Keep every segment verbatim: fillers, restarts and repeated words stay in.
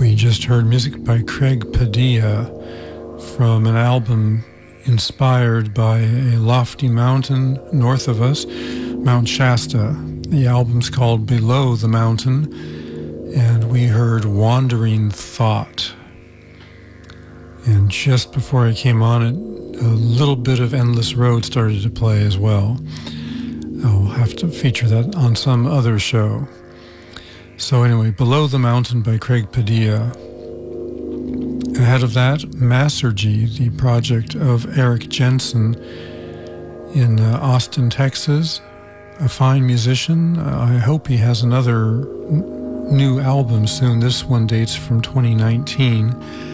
We just heard music by Craig Padilla from an album inspired by a lofty mountain north of us, Mount Shasta. The album's called Below the Mountain, and we heard Wandering Thought. And just before I came on it, a little bit of Endless Road started to play as well. I'll have to feature that on some other show. So anyway, Below the Mountain by Craig Padilla. Ahead of that, Masergy, the project of Eric Jensen in uh, Austin, Texas. A fine musician. Uh, I hope he has another n- new album soon. This one dates from twenty nineteen.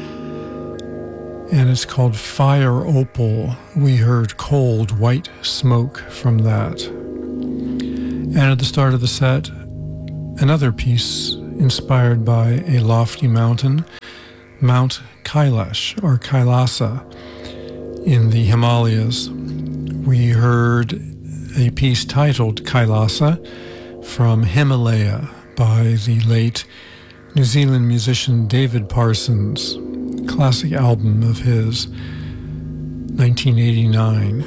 And it's called Fire Opal. We heard Cold White Smoke from that. And at the start of the set, another piece inspired by a lofty mountain, Mount Kailash, or Kailasa, in the Himalayas. We heard a piece titled Kailasa from Himalaya by the late New Zealand musician David Parsons, classic album of his, nineteen eighty-nine.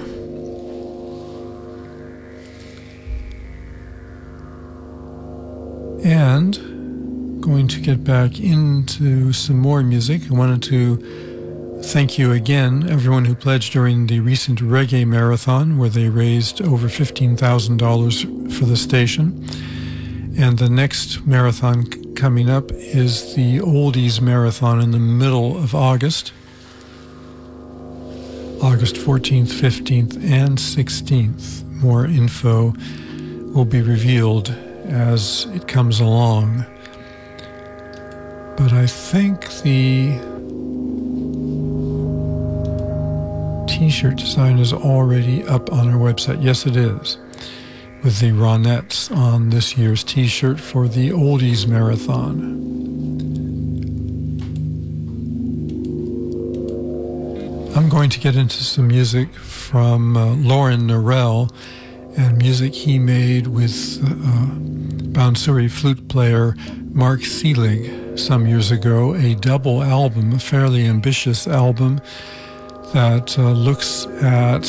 And going to get back into some more music. I wanted to thank you again, everyone who pledged during the recent Reggae Marathon, where they raised over fifteen thousand dollars for the station. And the next marathon c- coming up is the Oldies Marathon in the middle of August, August fourteenth, fifteenth, and sixteenth. More info will be revealed as it comes along. But I think the t-shirt design is already up on our website. Yes, it is, with the Ronettes on this year's t-shirt for the Oldies Marathon. I'm going to get into some music from uh, Lauren Norell, and music he made with uh, Bansuri flute player Mark Selig some years ago, a double album, a fairly ambitious album that uh, looks at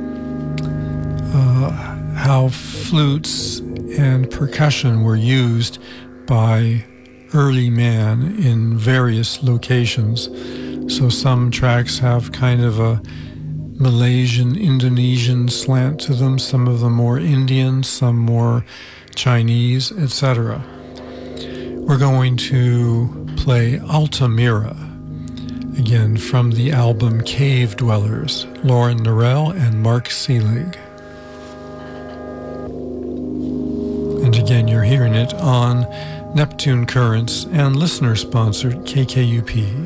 uh, how flutes and percussion were used by early man in various locations. So some tracks have kind of a Malaysian, Indonesian slant to them, some of them more Indian, some more Chinese, et cetera. We're going to play Altamira, again from the album Cave Dwellers, Lauren Norell and Mark Selig. And again, you're hearing it on Neptune Currents and listener-sponsored K K U P.